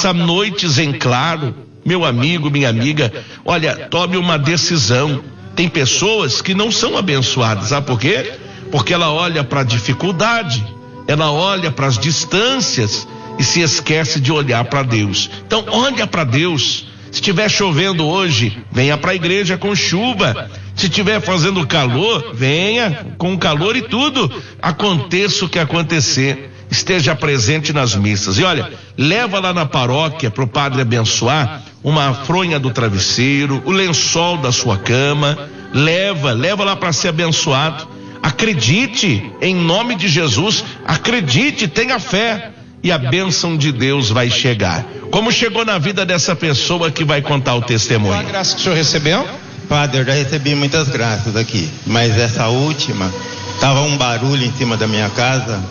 passa noites em claro. Meu amigo, minha amiga, olha, tome uma decisão. Tem pessoas que não são abençoadas, sabe por quê? Porque ela olha para a dificuldade, ela olha para as distâncias e se esquece de olhar para Deus. Então, olha para Deus. Se estiver chovendo hoje, venha para a igreja com chuva. Se estiver fazendo calor, venha com calor e tudo. Aconteça o que acontecer, esteja presente nas missas. E olha, leva lá na paróquia para o padre abençoar uma fronha do travesseiro, o lençol da sua cama. Leva lá para ser abençoado. Acredite, em nome de Jesus, acredite, tenha fé. E a bênção de Deus vai chegar. Como chegou na vida dessa pessoa que vai contar o testemunho? A graça que o senhor recebeu? Padre, eu já recebi muitas graças aqui, mas essa última, tava um barulho em cima da minha casa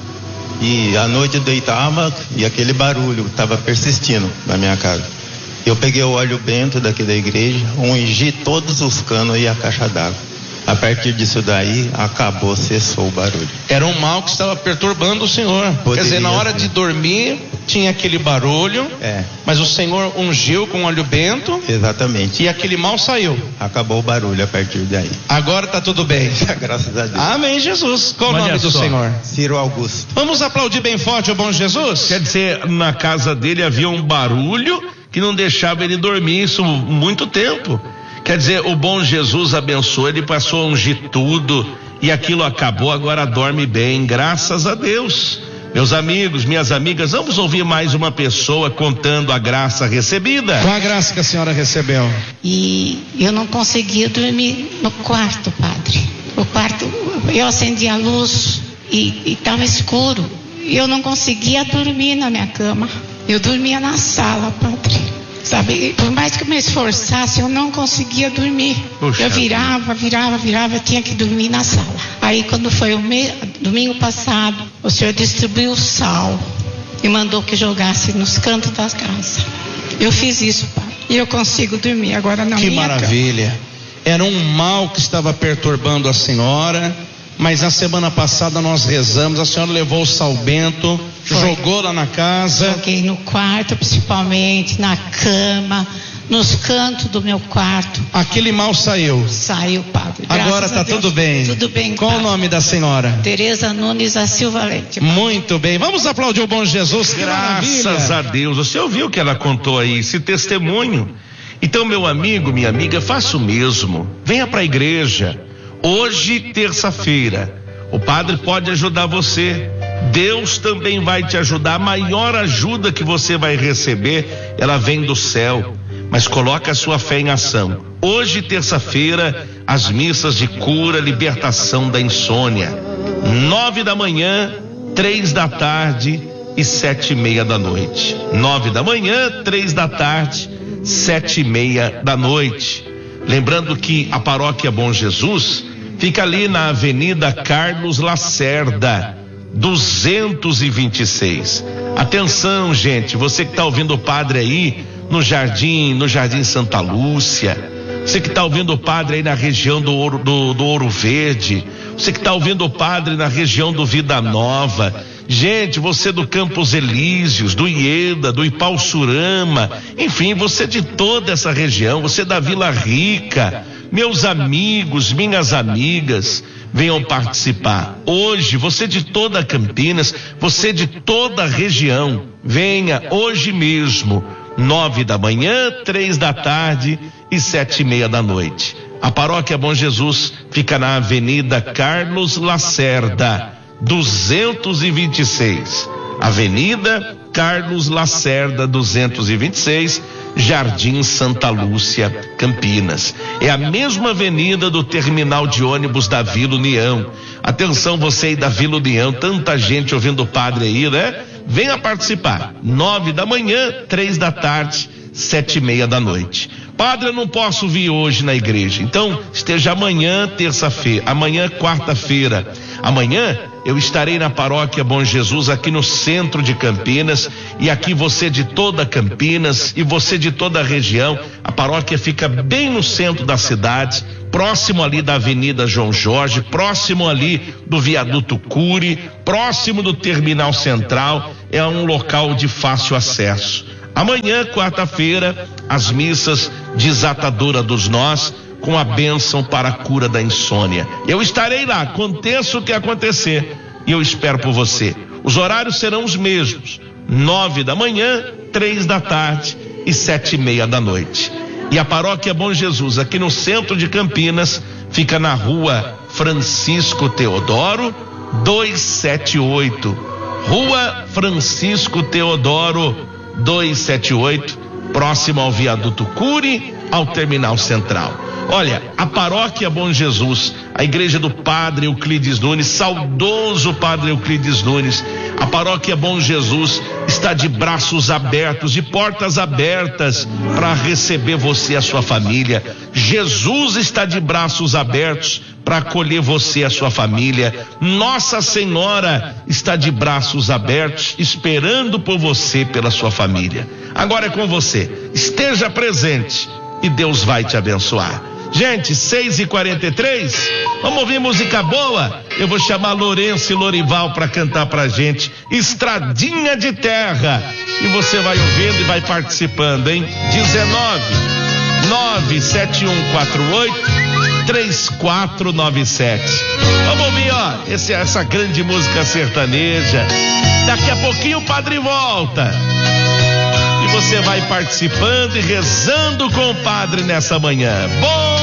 e à noite eu deitava e aquele barulho estava persistindo na minha casa. Eu peguei o óleo bento daqui da igreja, ungi todos os canos e a caixa d'água. A partir disso daí, acabou, cessou o barulho. Era um mal que estava perturbando o senhor. Quer dizer, na hora de dormir, tinha aquele barulho, mas o senhor ungiu com óleo bento. Exatamente. E aquele mal saiu. Acabou o barulho a partir daí. Agora está tudo bem. Graças a Deus. Amém, Jesus. Qual o nome do senhor? Ciro Augusto. Vamos aplaudir bem forte o bom Jesus? Quer dizer, na casa dele havia um barulho que não deixava ele dormir, isso muito tempo. Quer dizer, o bom Jesus abençoou, ele passou a ungir tudo e aquilo acabou, agora dorme bem, graças a Deus. Meus amigos, minhas amigas, vamos ouvir mais uma pessoa contando a graça recebida. Qual a graça que a senhora recebeu? E eu não conseguia dormir no quarto, padre. O quarto, eu acendi a luz e estava escuro. Eu não conseguia dormir na minha cama. Eu dormia na sala, padre. Sabe, por mais que eu me esforçasse, eu não conseguia dormir. Puxa, eu virava, tinha que dormir na sala. Aí quando foi domingo passado, o senhor distribuiu sal e mandou que jogasse nos cantos da casa. Eu fiz isso, pai, e eu consigo dormir agora na minha cama. Que maravilha. Era um mal que estava perturbando a senhora, mas na semana passada nós rezamos, a senhora levou o sal bento, jogou lá na casa. Joguei no quarto, principalmente, na cama, nos cantos do meu quarto. Aquele mal saiu. Saiu, padre. Agora está tudo bem. Tudo bem, Qual padre? o nome da senhora? Tereza Nunes da Silva Leite. Muito bem. Vamos aplaudir o bom Jesus. Graças a Deus. Você ouviu o que ela contou aí, esse testemunho? Então, meu amigo, minha amiga, faça o mesmo. Venha para a igreja. Hoje, terça-feira, o padre pode ajudar você. Deus também vai te ajudar. A maior ajuda que você vai receber, ela vem do céu. Mas coloca a sua fé em ação. Hoje, terça-feira, as missas de cura, libertação da insônia. 9 da manhã, 3 da tarde e 7:30 da noite. 9 da manhã, 3 da tarde, 7:30 da noite. Lembrando que a paróquia Bom Jesus fica ali na Avenida Carlos Lacerda, 226. Atenção, gente, você que está ouvindo o padre aí no Jardim Santa Lúcia, você que está ouvindo o padre aí na região do Ouro Verde, você que está ouvindo o padre na região do Vida Nova, gente, você do Campos Elíseos, do Ieda, do Ipauçurama, enfim, você de toda essa região, você da Vila Rica, meus amigos, minhas amigas, venham participar. Hoje, você de toda Campinas, você de toda a região, venha hoje mesmo, 9 da manhã, 3 da tarde e 7:30 da noite. A paróquia Bom Jesus fica na Avenida Carlos Lacerda, 226. Avenida Carlos Lacerda, 226, Jardim Santa Lúcia, Campinas. É a mesma avenida do terminal de ônibus da Vila União. Atenção, você aí da Vila União, tanta gente ouvindo o padre aí, né? Venha participar. 9 da manhã, 3 da tarde, 7:30 da noite. Padre, eu não posso vir hoje na igreja. Então, esteja amanhã, terça-feira. Amanhã, quarta-feira. Amanhã, eu estarei na paróquia Bom Jesus, aqui no centro de Campinas. E aqui você de toda Campinas e você de toda a região. A paróquia fica bem no centro da cidade, próximo ali da Avenida João Jorge, próximo ali do Viaduto Cury, próximo do Terminal Central. É um local de fácil acesso. Amanhã, quarta-feira, as missas desatadora dos nós, com a bênção para a cura da insônia. Eu estarei lá, aconteça o que acontecer, e eu espero por você. Os horários serão os mesmos: 9 da manhã, 3 da tarde e 7:30 da noite. E a Paróquia Bom Jesus, aqui no centro de Campinas, fica na rua Francisco Teodoro, 278. Rua Francisco Teodoro, 278, próximo ao viaduto Cury, ao Terminal Central. Olha, a Paróquia Bom Jesus, a igreja do Padre Euclides Nunes, saudoso Padre Euclides Nunes, a Paróquia Bom Jesus está de braços abertos, de portas abertas para receber você e a sua família. Jesus está de braços abertos para acolher você e a sua família. Nossa Senhora está de braços abertos, esperando por você e pela sua família. Agora é com você. Esteja presente e Deus vai te abençoar. Gente, 6h43, vamos ouvir música boa? Eu vou chamar Lourenço e Lorival para cantar pra gente Estradinha de Terra, e você vai ouvindo e vai participando, hein? 19-97148-3497. Vamos ouvir, ó, essa grande música sertaneja. Daqui a pouquinho o padre volta. Você vai participando e rezando com o padre nessa manhã. Bom